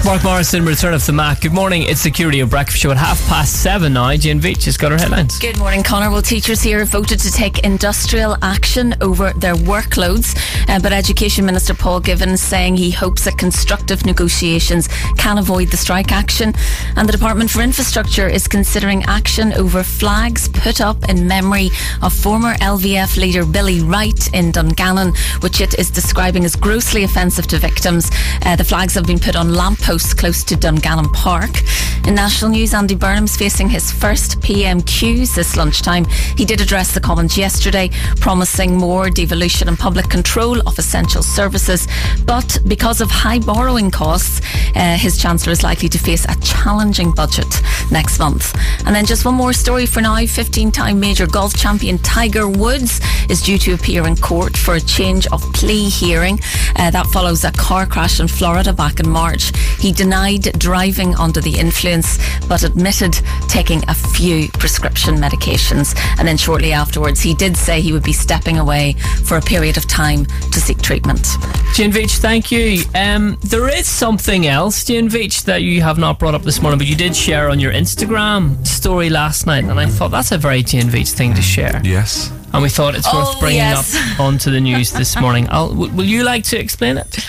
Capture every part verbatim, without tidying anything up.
Mark Morrison, return of the Mac. Good morning. It's the Security of Breakfast Show at half past seven now. Jane Veitch has got her headlines. Good morning, Connor. Well, teachers here have voted to take industrial action over their workloads, uh, but Education Minister Paul Givan saying he hopes that constructive negotiations can avoid the strike action. And the Department for Infrastructure is considering action over flags put up in memory of former L V F leader Billy Wright in Dungannon, which it is describing as grossly offensive to victims. Uh, the flags have been put on lampposts close to Dungannon Park. In national news, Andy Burnham's facing his first P M Qs this lunchtime. He did address the Commons yesterday, promising more devolution and public control of essential services. But because of high borrowing costs, uh, his Chancellor is likely to face a challenging budget next month. And then just one more story for now. fifteen-time major golf champion Tiger Woods is due to appear in court for a change of plea hearing. Uh, that follows a car crash in Florida back in March. He denied driving under the influence, but admitted taking a few prescription medications. And then shortly afterwards, he did say he would be stepping away for a period of time to seek treatment. Jane Veitch, thank you. Um, there is something else, Jane Veitch, that you have not brought up this morning, but you did share on your Instagram story last night, and I thought that's a very Jane Veitch thing to share. Yes. And we thought it's Oh, worth bringing yes. up onto the news this morning. I'll, w- will you like to explain it?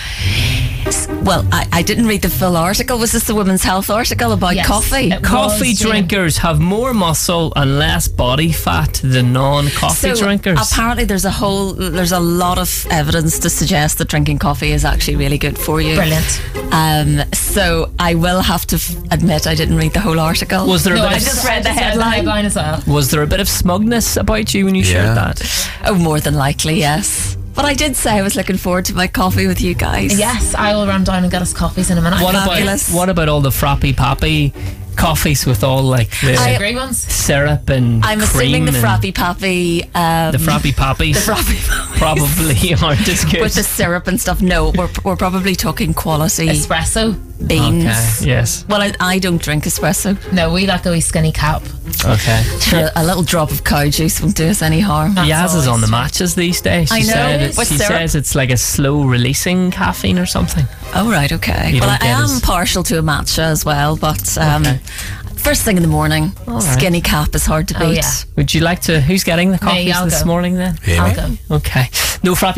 Well, I, I didn't read the full article. Was this the Women's Health article about Yes, coffee? it Coffee was, Jane. drinkers have more muscle and less body fat than non-coffee So drinkers. apparently there's a whole there's a lot of evidence to suggest that drinking coffee is actually really good for you. Brilliant. Um, so I will have to f- admit I didn't read the whole article. Was there a No, bit I of just read the I just headline. headline as well. was there a bit of smugness about you when you shared Yeah. that? Oh, more than likely, yes. But I did say I was looking forward to my coffee with you guys. Yes, I will run down and get us coffees in a minute. What Fabulous. about what about all the frappy pappy coffees with all like the I- Grey ones? syrup and I'm cream assuming the and Frappy Pappy, um, the frappy pappies the Frappy Pappy probably aren't as good. with the syrup and stuff. No, we're we're probably talking quality Espresso? beans. Okay, yes. Well, I, I don't drink espresso. No, we like a wee skinny cap. Okay. Sure, a little drop of cow juice won't do us any harm. That's Yaz is always on the true. matches these days. She I know. Said it, With she syrup. says it's like a slow releasing caffeine or something. Oh, right, okay. You Well, I, don't I get am as- partial to a matcha as well, but um, Okay. first thing in the morning, right. skinny cap is hard to Oh, beat. yeah. Would you like to? Who's getting the coffees I'll this go. morning then? Amy. I'll go. Okay. No frappy